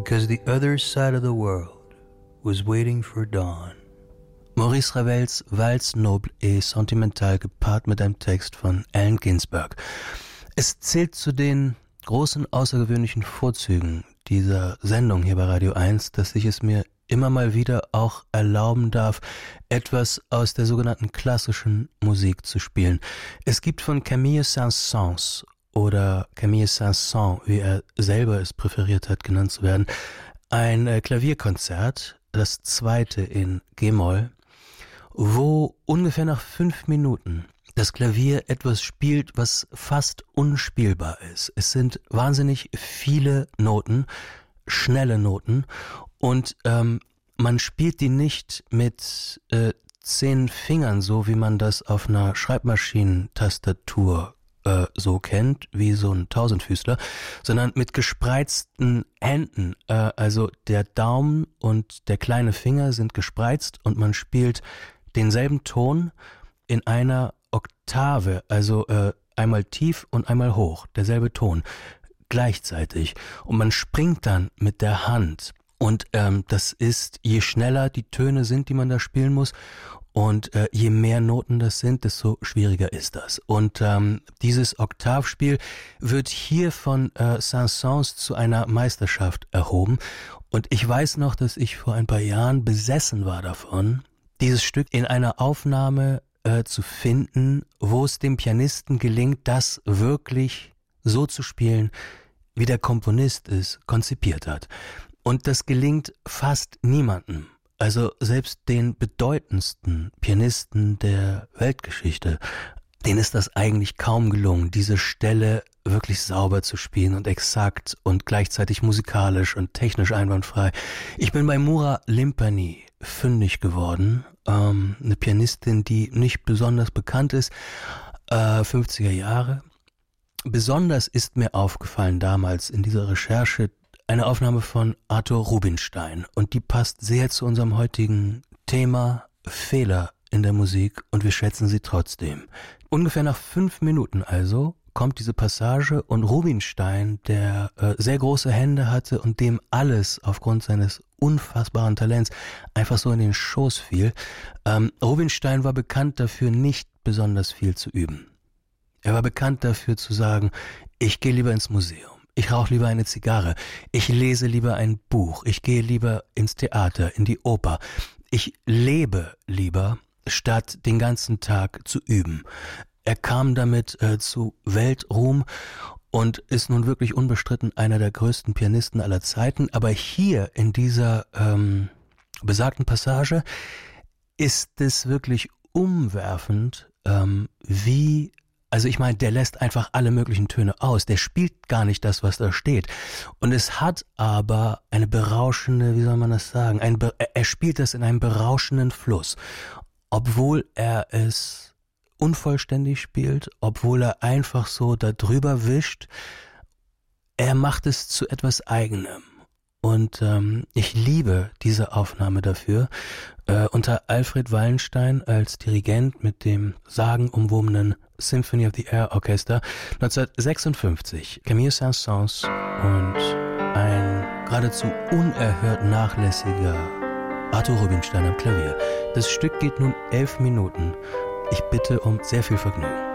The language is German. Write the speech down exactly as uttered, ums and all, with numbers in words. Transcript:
because the other side of the world was waiting for dawn. Maurice Ravels Valse noble et sentimental gepaart mit einem Text von Allen Ginsberg. Es zählt zu den großen außergewöhnlichen Vorzügen dieser Sendung hier bei Radio eins, dass ich es mir immer mal wieder auch erlauben darf, etwas aus der sogenannten klassischen Musik zu spielen. Es gibt von Camille Saint-Saëns oder Camille Saint-Saëns, wie er selber es präferiert hat, genannt zu werden, ein äh, Klavierkonzert, das zweite in G-Moll, wo ungefähr nach fünf Minuten das Klavier etwas spielt, was fast unspielbar ist. Es sind wahnsinnig viele Noten, schnelle Noten, und ähm, man spielt die nicht mit äh, zehn Fingern, so wie man das auf einer Schreibmaschinentastatur äh, so kennt, wie so ein Tausendfüßler, sondern mit gespreizten Händen. Äh, also der Daumen und der kleine Finger sind gespreizt und man spielt denselben Ton in einer Oktave, also äh, einmal tief und einmal hoch, derselbe Ton, gleichzeitig. Und man springt dann mit der Hand. Und ähm, das ist, je schneller die Töne sind, die man da spielen muss, und äh, je mehr Noten das sind, desto schwieriger ist das. Und ähm, dieses Oktavspiel wird hier von äh, Saint-Saëns zu einer Meisterschaft erhoben. Und ich weiß noch, dass ich vor ein paar Jahren besessen war davon, dieses Stück in einer Aufnahme äh, zu finden, wo es dem Pianisten gelingt, das wirklich so zu spielen, wie der Komponist es konzipiert hat. Und das gelingt fast niemandem. Also selbst den bedeutendsten Pianisten der Weltgeschichte, denen ist das eigentlich kaum gelungen, diese Stelle wirklich sauber zu spielen und exakt und gleichzeitig musikalisch und technisch einwandfrei. Ich bin bei Moura Limpany fündig geworden, ähm, eine Pianistin, die nicht besonders bekannt ist, äh, fünfziger Jahre. Besonders ist mir aufgefallen damals in dieser Recherche eine Aufnahme von Arthur Rubinstein, und die passt sehr zu unserem heutigen Thema Fehler in der Musik, und wir schätzen sie trotzdem. Ungefähr nach fünf Minuten also kommt diese Passage, und Rubinstein, der äh, sehr große Hände hatte und dem alles aufgrund seines unfassbaren Talents einfach so in den Schoß fiel, ähm, Rubinstein war bekannt dafür, nicht besonders viel zu üben. Er war bekannt dafür zu sagen, ich gehe lieber ins Museum. Ich rauche lieber eine Zigarre, ich lese lieber ein Buch, ich gehe lieber ins Theater, in die Oper. Ich lebe lieber, statt den ganzen Tag zu üben. Er kam damit äh, zu Weltruhm und ist nun wirklich unbestritten einer der größten Pianisten aller Zeiten. Aber hier in dieser ähm, besagten Passage ist es wirklich umwerfend, ähm, wie... Also ich meine, der lässt einfach alle möglichen Töne aus. Der spielt gar nicht das, was da steht. Und es hat aber eine berauschende, wie soll man das sagen, ein, er spielt das in einem berauschenden Fluss. Obwohl er es unvollständig spielt, obwohl er einfach so da drüber wischt, er macht es zu etwas Eigenem. Und ähm, ich liebe diese Aufnahme dafür. Äh, unter Alfred Wallenstein als Dirigent mit dem sagenumwobenen Symphony of the Air Orchester neunzehnhundertsechsundfünfzig. Camille Saint-Saëns und ein geradezu unerhört nachlässiger Arthur Rubinstein am Klavier. Das Stück geht nun elf Minuten. Ich bitte um sehr viel Vergnügen.